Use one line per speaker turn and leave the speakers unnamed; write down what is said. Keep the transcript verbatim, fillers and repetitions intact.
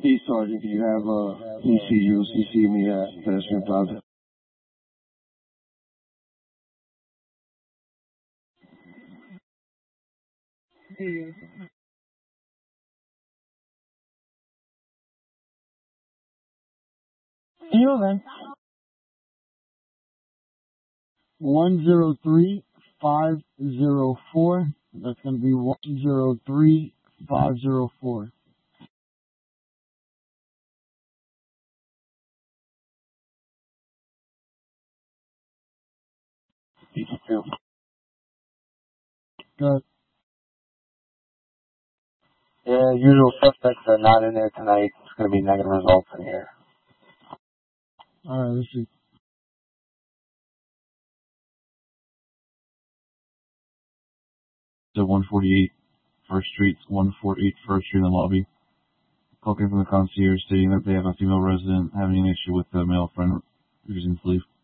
Hey, Sergeant, do you have uh, E C U, C C me at Pedestrian Plaza?
You then. one zero three five zero four. That's going to be one zero three five zero four.
fifty-two.
Good.
Yeah, usual suspects are not in there tonight. It's going to be negative results in here.
All right, let's see.
To one forty-eight First Street, one forty-eight First Street in the lobby. Call came from the concierge stating that they have a female resident having an issue with the male friend refusing to leave.